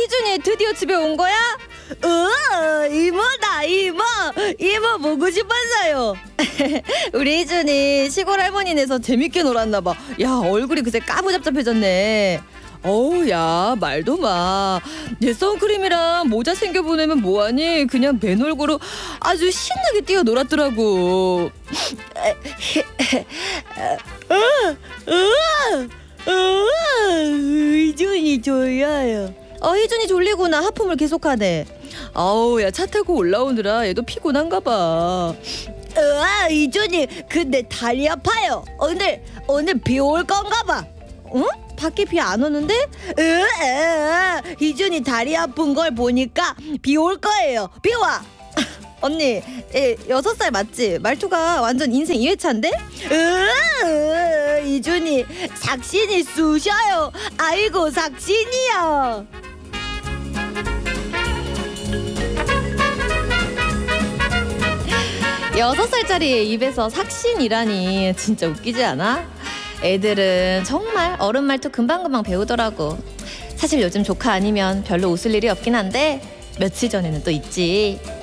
희준이 드디어 집에 온 거야? 이모다 이모 보고 싶었어요. 우리 희준이 시골 할머니네서 재밌게 놀았나 봐. 야, 얼굴이 그새 까무잡잡해졌네. 어우, 야, 말도 마. 얘 선크림이랑 모자 챙겨 보내면 뭐하니? 그냥 맨얼굴로 아주 신나게 뛰어 놀았더라고. 희준이 졸려요. 희준이 졸리구나. 하품을 계속하네. 아우, 야, 차 타고 올라오느라 얘도 피곤한가 봐. 희준이 근데 다리 아파요. 오늘 비 올 건가 봐. 응? 밖에 비 안 오는데? 희준이 다리 아픈 걸 보니까 비 올 거예요. 비 와. 언니, 6살 맞지? 말투가 완전 인생 2회차인데? 희준이 삭신이 쑤셔요. 아이고, 삭신이요. 6살짜리 입에서 삭신이라니 진짜 웃기지 않아? 애들은 정말 어른 말투 금방금방 배우더라고. 사실 요즘 조카 아니면 별로 웃을 일이 없긴 한데 며칠 전에는 또 있지.